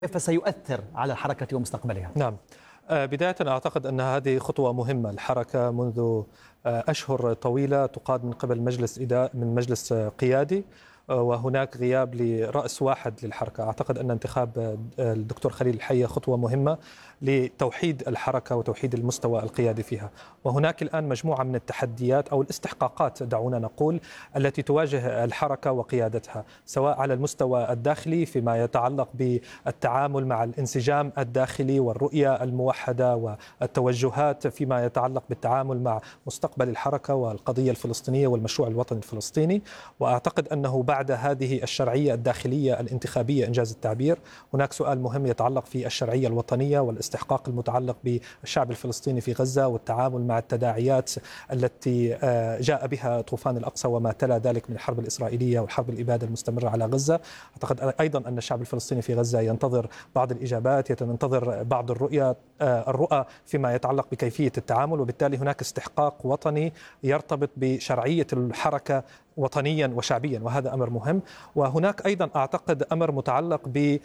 كيف سيؤثر على الحركة ومستقبلها؟ نعم، بداية أعتقد أن هذه خطوة مهمة. الحركة منذ أشهر طويلة تقاد من قبل مجلس قيادي، وهناك غياب لرأس واحد للحركة. أعتقد أن انتخاب الدكتور خليل الحية خطوة مهمة لتوحيد الحركة وتوحيد المستوى القيادي فيها. وهناك الآن مجموعة من التحديات أو الاستحقاقات دعونا نقول التي تواجه الحركة وقيادتها، سواء على المستوى الداخلي فيما يتعلق بالتعامل مع الانسجام الداخلي والرؤية الموحدة والتوجهات فيما يتعلق بالتعامل مع مستقبل الحركة والقضية الفلسطينية والمشروع الوطني الفلسطيني. وأعتقد أنه بعد هذه الشرعية الداخلية الانتخابية إنجاز التعبير، هناك سؤال مهم يتعلق في الشرعية الوطنية والاستحقاق المتعلق بالشعب الفلسطيني في غزة والتعامل مع التداعيات التي جاء بها طوفان الأقصى وما تلا ذلك من الحرب الإسرائيلية والحرب الإبادة المستمرة على غزة. أعتقد أيضا أن الشعب الفلسطيني في غزة ينتظر بعض الإجابات، ينتظر بعض الرؤى فيما يتعلق بكيفية التعامل، وبالتالي هناك استحقاق وطني يرتبط بشرعية الحركة وطنيا وشعبيا، وهذا أمر مهم. وهناك أيضا أعتقد أمر متعلق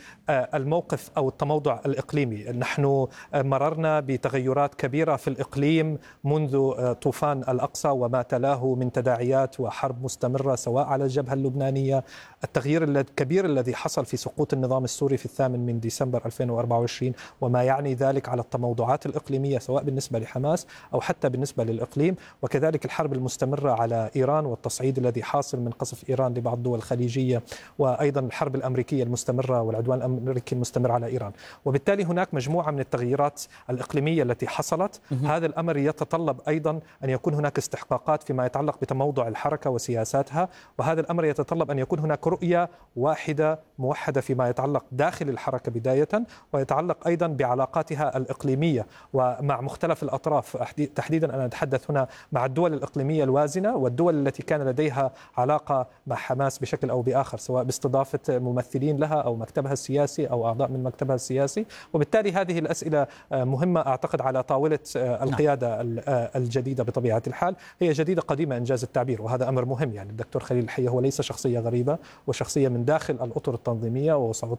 بالموقف أو التموضع الإقليمي. نحن مررنا بتغيرات كبيرة في الإقليم منذ طوفان الأقصى وما تلاه من تداعيات وحرب مستمرة سواء على الجبهة اللبنانية، التغيير الكبير الذي حصل في سقوط النظام السوري في 8 ديسمبر 2024 وما يعني ذلك على التموضعات الإقليمية سواء بالنسبة لحماس أو حتى بالنسبة للإقليم، وكذلك الحرب المستمرة على إيران والتصعيد الذي حاصل من قصف إيران لبعض الدول الخليجية، وأيضا الحرب الأمريكية المستمرة والعدوان الأمريكي المستمر على إيران. وبالتالي هناك مجموعة من التغييرات الإقليمية التي حصلت. هذا الأمر يتطلب أيضا أن يكون هناك استحقاقات فيما يتعلق بتموضع الحركة وسياساتها، وهذا الأمر يتطلب أن يكون هناك رؤية واحدة موحدة فيما يتعلق داخل الحركة بداية، ويتعلق أيضا بعلاقاتها الإقليمية ومع مختلف الأطراف. تحديدا أنا أتحدث هنا مع الدول الإقليمية الوازنة والدول التي كان لديها علاقة مع حماس بشكل أو بآخر، سواء باستضافة ممثلين لها أو مكتبها السياسي أو أعضاء من مكتبها السياسي. وبالتالي هذه الأسئلة مهمة أعتقد على طاولة القيادة الجديدة. بطبيعة الحال هي جديدة قديمة إنجاز التعبير، وهذا أمر مهم. يعني الدكتور خليل الحية هو ليس شخصية غريبة، وشخصية من داخل الأطر التنظيمية،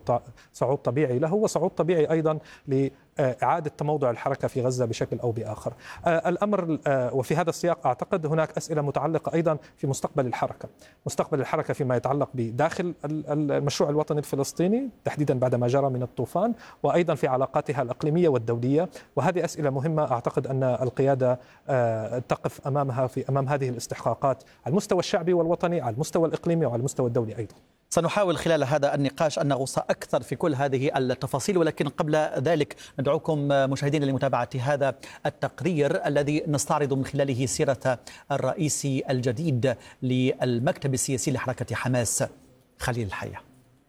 وصعود طبيعي له وصعود طبيعي أيضا إعادة تموضع الحركة في غزة بشكل أو بآخر. الأمر وفي هذا السياق أعتقد هناك أسئلة متعلقة أيضا في مستقبل الحركة فيما يتعلق بداخل المشروع الوطني الفلسطيني تحديدا بعد ما جرى من الطوفان، وأيضا في علاقاتها الإقليمية والدولية. وهذه أسئلة مهمة أعتقد أن القيادة تقف أمام هذه الاستحقاقات على المستوى الشعبي والوطني، على المستوى الإقليمي وعلى المستوى الدولي أيضا. سنحاول خلال هذا النقاش أن نغوص أكثر في كل هذه التفاصيل، ولكن قبل ذلك ندعوكم مشاهدينا لمتابعة هذا التقرير الذي نستعرض من خلاله سيرة الرئيس الجديد للمكتب السياسي لحركة حماس خليل الحية.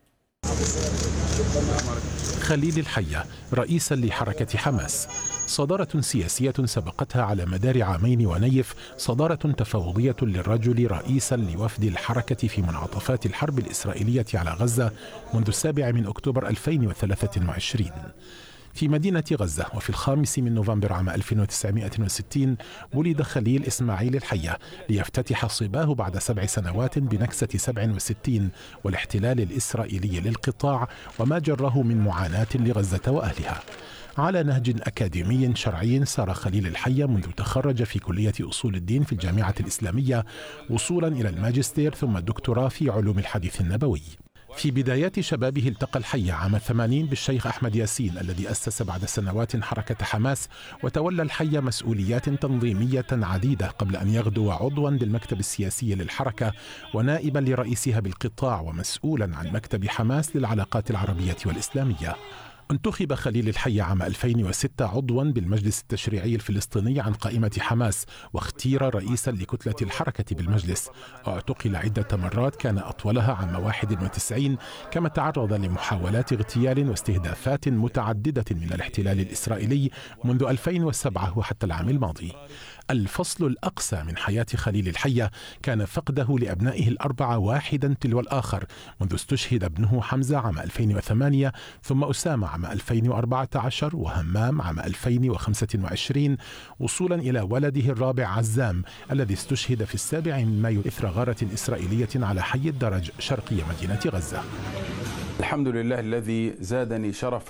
خليل الحية رئيسا لحركة حماس، صدارة سياسية سبقتها على مدار عامين ونيف، صدارة تفاوضية للرجل رئيسا لوفد الحركة في منعطفات الحرب الإسرائيلية على غزة منذ 7 أكتوبر 2023. في مدينة غزة وفي 5 نوفمبر عام 1960 ولد خليل إسماعيل الحية ليفتتح صباه بعد 7 سنوات بنكسة 67 والاحتلال الإسرائيلي للقطاع وما جره من معاناة لغزة وأهلها. على نهج أكاديمي شرعي سار خليل الحية منذ تخرج في كلية أصول الدين في الجامعة الإسلامية وصولا إلى الماجستير ثم الدكتوراه في علوم الحديث النبوي. في بدايات شبابه التقى الحية عام 80 بالشيخ أحمد ياسين الذي أسس بعد سنوات حركة حماس، وتولى الحية مسؤوليات تنظيمية عديدة قبل أن يغدو عضوا بالمكتب السياسي للحركة ونائبا لرئيسها بالقطاع ومسؤولا عن مكتب حماس للعلاقات العربية والإسلامية. انتخب خليل الحية عام 2006 عضوا بالمجلس التشريعي الفلسطيني عن قائمة حماس، واختير رئيسا لكتلة الحركة بالمجلس. اعتقل عدة مرات كان أطولها عام 91، كما تعرض لمحاولات اغتيال واستهدافات متعددة من الاحتلال الإسرائيلي منذ 2007 وحتى العام الماضي. الفصل الأقسى من حياة خليل الحية كان فقده لأبنائه الأربعة واحدا تلو الآخر، منذ استشهد ابنه حمزة عام 2008، ثم أسامة عام 2014، وهمام عام 2025، وصولا إلى ولده الرابع عزام الذي استشهد في 7 مايو إثر غارة إسرائيلية على حي الدرج شرقي مدينة غزة. الحمد لله الذي زادني شرفا